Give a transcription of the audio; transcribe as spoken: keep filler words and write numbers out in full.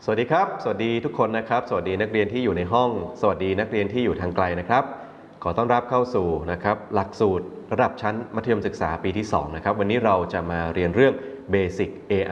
สวัสดีครับสวัสดีทุกคนนะครับสวัสดีนักเรียนที่อยู่ในห้องสวัสดีนักเรียนที่อยู่ทางไกลนะครับขอต้อนรับเข้าสู่นะครับหลักสูตรระดับชั้นมัธยมศึกษาปีที่สองนะครับวันนี้เราจะมาเรียนเรื่อง Basic เอ ไอ